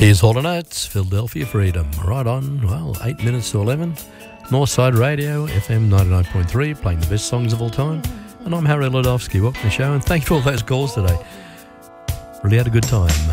Here's Hall & Oates, Philadelphia Freedom. Right on, well, 8 minutes to 11. Northside Radio, FM 99.3, playing the best songs of all time. And I'm Harry Ladowski. Welcome to the show, and thank you for all those calls today. Really had a good time.